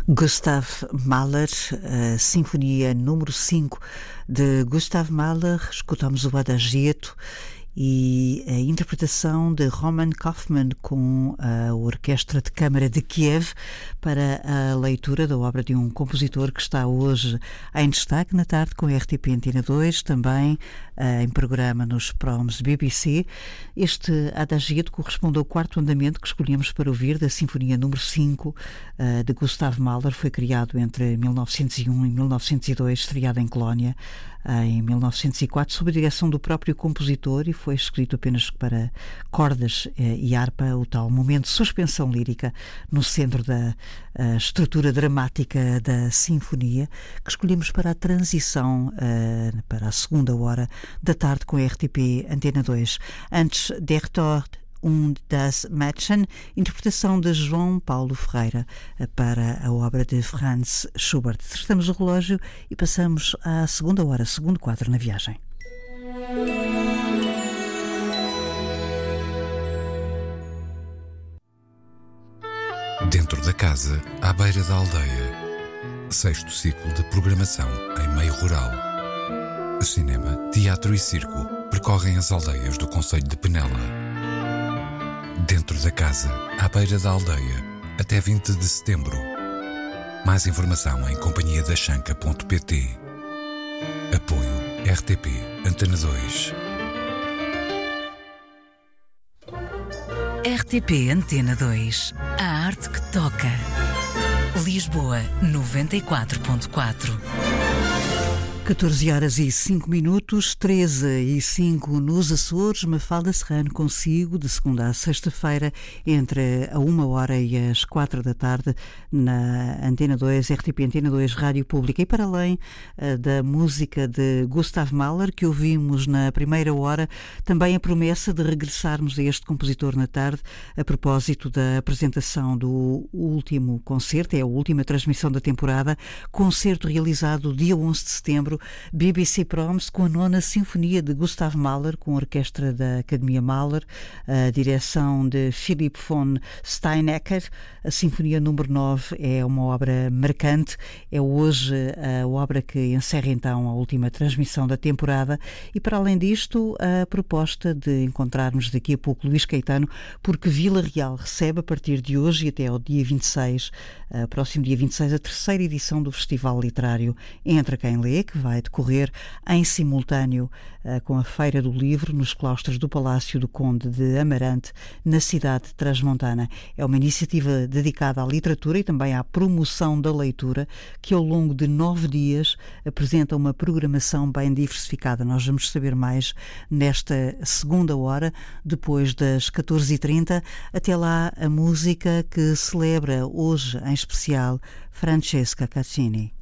Gustav Mahler, a Sinfonia número 5 de Gustav Mahler. Escutamos o Adagietto e a interpretação de Roman Kaufmann com a Orquestra de Câmara de Kiev para a leitura da obra de um compositor que está hoje em destaque na tarde com a RTP Antena 2, também em programa nos proms BBC. Este Adagietto corresponde ao quarto andamento que escolhemos para ouvir da Sinfonia número 5 de Gustav Mahler. Foi criado entre 1901 e 1902, estreado em Colónia em 1904, sob a direção do próprio compositor, e foi escrito apenas para cordas e harpa, o tal momento de suspensão lírica no centro da estrutura dramática da sinfonia, que escolhemos para a transição para a segunda hora da tarde com a RTP Antena 2. Antes, Der Tod und das Mädchen, interpretação de João Paulo Ferreira para a obra de Franz Schubert. Estamos o relógio e passamos à segunda hora, segundo quadro na viagem. Dentro da casa, à beira da aldeia. Sexto ciclo de programação em meio rural. Cinema, teatro e circo percorrem as aldeias do concelho de Penela. Dentro da casa, à beira da aldeia, até 20 de setembro. Mais informação em companhiadachanca.pt. Apoio RTP Antena 2. RTP Antena 2. A arte que toca. Lisboa 94.4. 14 horas e 5 minutos, 13 e 5 nos Açores. Mafalda Serrano consigo, de segunda a sexta-feira, entre a 1 hora e as 4 da tarde, na Antena 2, RTP Antena 2, Rádio Pública. E para além da música de Gustav Mahler, que ouvimos na primeira hora, também a promessa de regressarmos a este compositor na tarde, a propósito da apresentação do último concerto, é a última transmissão da temporada, concerto realizado dia 11 de setembro, BBC Proms, com a 9ª Sinfonia de Gustav Mahler, com a orquestra da Academia Mahler, a direção de Philipp von Steinecker. A Sinfonia número 9 é uma obra marcante, é hoje a obra que encerra então a última transmissão da temporada, e para além disto a proposta de encontrarmos daqui a pouco Luís Caetano, porque Vila Real recebe a partir de hoje e até ao dia 26, próximo dia 26, a terceira edição do Festival Literário Entra Quem Lê, que vai decorrer em simultâneo com a Feira do Livro nos claustros do Palácio do Conde de Amarante, na cidade transmontana. É uma iniciativa dedicada à literatura e também à promoção da leitura, que ao longo de 9 dias apresenta uma programação bem diversificada. Nós vamos saber mais nesta segunda hora, depois das 14h30. Até lá, a música que celebra hoje, em especial, Francesca Caccini.